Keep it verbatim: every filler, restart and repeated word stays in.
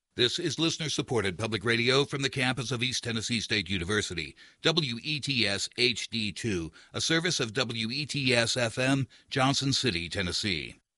This is listener-supported public radio from the campus of East Tennessee State University, W E T S H D two, a service of W E T S F M, Johnson City, Tennessee.